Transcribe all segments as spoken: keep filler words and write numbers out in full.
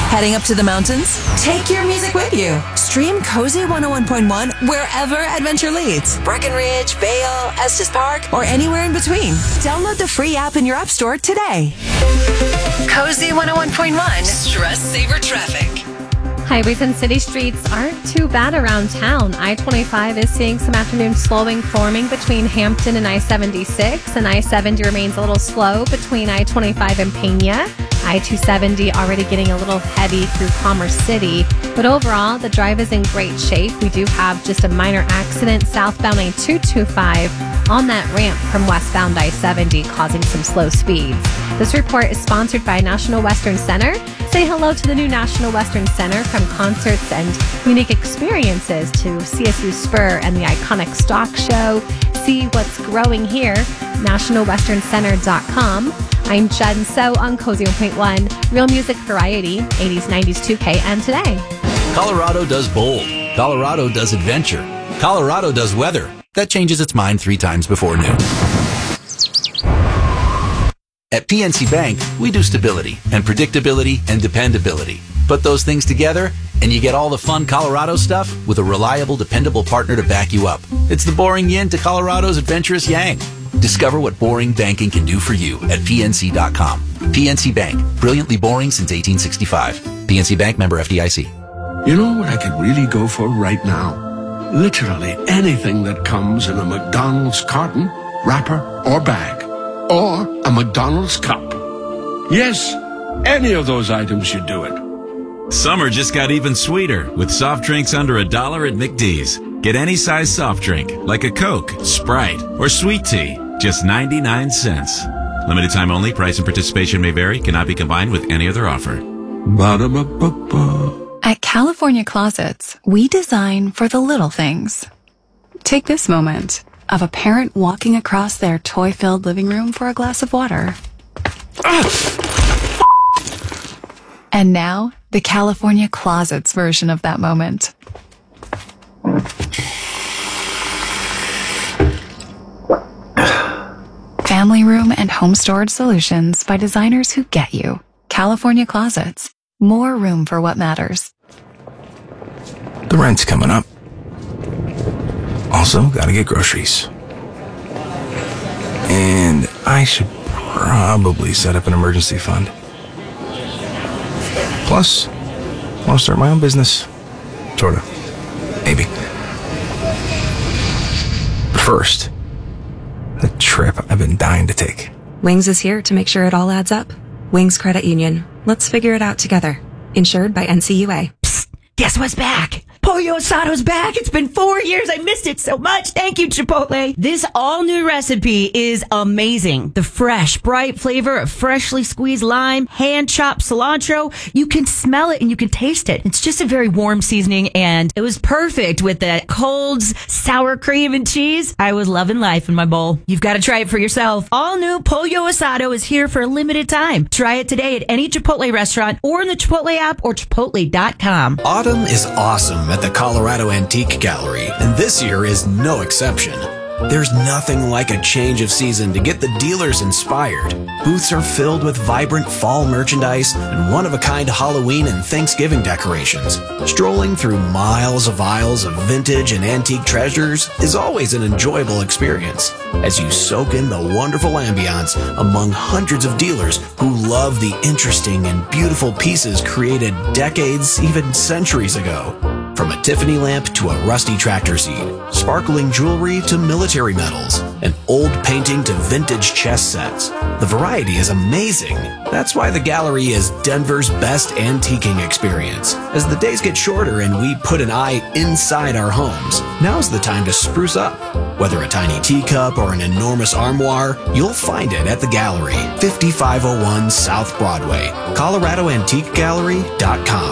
Heading up to the mountains? Take your music with you. Stream Cozy one oh one point one wherever adventure leads. Breckenridge, Vail, Estes Park, or anywhere in between. Download the free app in your app store today. Cozy one oh one point one. Stress Saver Traffic. Highways and city streets aren't too bad around town. I twenty-five is seeing some afternoon slowing forming between Hampton and I seventy-six, and I seventy remains a little slow between I twenty-five and Pena. I two seventy already getting a little heavy through Commerce City, but overall the drive is in great shape. We do have just a minor accident southbound I two twenty-five on that ramp from westbound I seventy, causing some slow speeds. This report is sponsored by National Western Center. Say hello to the new National Western Center. From concerts and unique experiences to C S U Spur and the iconic Stock Show. See what's growing here, national western center dot com. I'm Jen So on Cozy one point one. Real music variety, eighties, nineties, two K, and today. Colorado does bold. Colorado does adventure. Colorado does weather. That changes its mind three times before noon. At P N C Bank, we do stability and predictability and dependability. Put those things together, and you get all the fun Colorado stuff with a reliable, dependable partner to back you up. It's the boring yin to Colorado's adventurous yang. Discover what boring banking can do for you at P N C dot com. P N C Bank, brilliantly boring since eighteen sixty-five. P N C Bank, member F D I C. You know what I could really go for right now? Literally anything that comes in a McDonald's carton, wrapper, or bag. Or a McDonald's cup. Yes, any of those items should do it. Summer just got even sweeter with soft drinks under a dollar at McD's. Get any size soft drink, like a Coke, Sprite, or sweet tea, just ninety-nine cents. Limited time only. Price and participation may vary. Cannot be combined with any other offer. Ba-da-ba-ba-ba. At California Closets, we design for the little things. Take this moment of a parent walking across their toy-filled living room for a glass of water. And now, the California Closets version of that moment. Family room and home storage solutions by designers who get you. California Closets. More room for what matters. The rent's coming up. Also, gotta get groceries. And I should probably set up an emergency fund. Plus, I want to start my own business. Sorta. Maybe. But first, the trip I've been dying to take. Wings is here to make sure it all adds up. Wings Credit Union. Let's figure it out together. Insured by N C U A. Psst, guess what's back? Pollo Asado's back. It's been four years. I missed it so much. Thank you, Chipotle. This all-new recipe is amazing. The fresh, bright flavor of freshly squeezed lime, hand-chopped cilantro. You can smell it and you can taste it. It's just a very warm seasoning, and it was perfect with the cold, sour cream and cheese. I was loving life in my bowl. You've got to try it for yourself. All-new Pollo Asado is here for a limited time. Try it today at any Chipotle restaurant or in the Chipotle app or chipotle dot com. Autumn is awesome at the Colorado Antique Gallery, and this year is no exception. There's nothing like a change of season to get the dealers inspired. Booths are filled with vibrant fall merchandise and one-of-a-kind Halloween and Thanksgiving decorations. Strolling through miles of aisles of vintage and antique treasures is always an enjoyable experience as you soak in the wonderful ambiance among hundreds of dealers who love the interesting and beautiful pieces created decades, even centuries ago. From a Tiffany lamp to a rusty tractor seat, sparkling jewelry to military medals, an old painting to vintage chess sets. The variety is amazing. That's why the gallery is Denver's best antiquing experience. As the days get shorter and we put an eye inside our homes, now's the time to spruce up. Whether a tiny teacup or an enormous armoire, you'll find it at the gallery, fifty-five oh one South Broadway, colorado antique gallery dot com.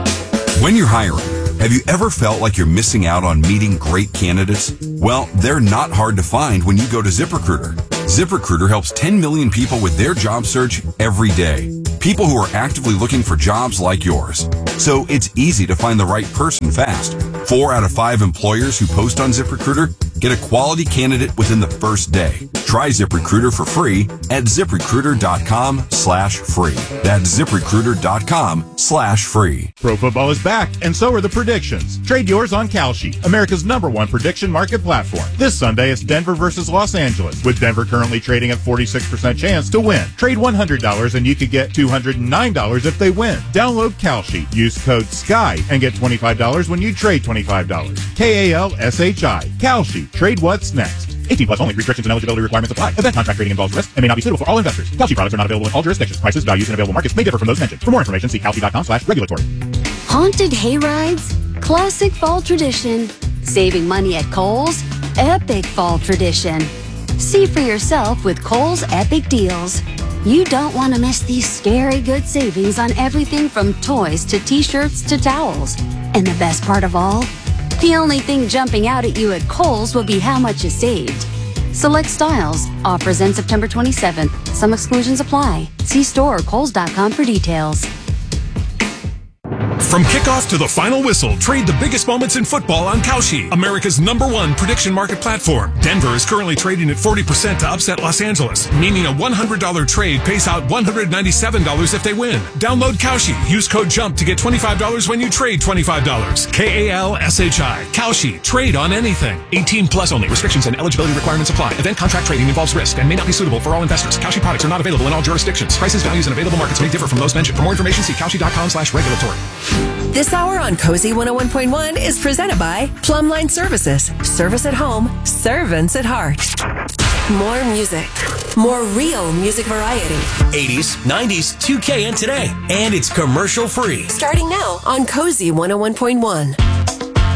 When you're hiring, have you ever felt like you're missing out on meeting great candidates? Well, they're not hard to find when you go to ZipRecruiter. ZipRecruiter helps ten million people with their job search every day. People who are actively looking for jobs like yours. So it's easy to find the right person fast. Four out of five employers who post on ZipRecruiter get a quality candidate within the first day. Try ZipRecruiter for free at ZipRecruiter.com slash free. That's ZipRecruiter.com slash free. Pro football is back, and so are the predictions. Trade yours on Kalshi, America's number one prediction market platform. This Sunday, it's Denver versus Los Angeles, with Denver currently trading at forty-six percent chance to win. Trade one hundred dollars and you could get two hundred nine dollars if they win. Download Kalshi. Use code SKY and get twenty-five dollars when you trade twenty-five dollars. K A L S H I. Kalshi. Trade what's next. eighteen plus only. Restrictions and eligibility requirements apply. Event contract trading involves risk and may not be suitable for all investors. Kalshi products are not available in all jurisdictions. Prices, values, and available markets may differ from those mentioned. For more information, see kalshi.com slash regulatory. Haunted hayrides? Classic fall tradition. Saving money at Kohl's? Epic fall tradition. See for yourself with Kohl's Epic Deals. You don't want to miss these scary good savings on everything from toys to t-shirts to towels. And the best part of all? The only thing jumping out at you at Kohl's will be how much you saved. Select styles. Offers end September twenty-seventh. Some exclusions apply. See store or kohls dot com for details. From kickoff to the final whistle, trade the biggest moments in football on Kalshi, America's number one prediction market platform. Denver is currently trading at forty percent to upset Los Angeles, meaning a one hundred dollars trade pays out one hundred ninety-seven dollars if they win. Download Kalshi. Use code JUMP to get twenty-five dollars when you trade twenty-five dollars. K A L S H I. Kalshi. Trade on anything. eighteen plus only. Restrictions and eligibility requirements apply. Event contract trading involves risk and may not be suitable for all investors. Kalshi products are not available in all jurisdictions. Prices, values, and available markets may differ from those mentioned. For more information, see kalshi.com slash regulatory. This hour on Cozy one oh one point one is presented by Plumline Services. Service at home, servants at heart. More music. More real music variety. eighties, nineties, two K and today. And it's commercial free. Starting now on Cozy one oh one point one.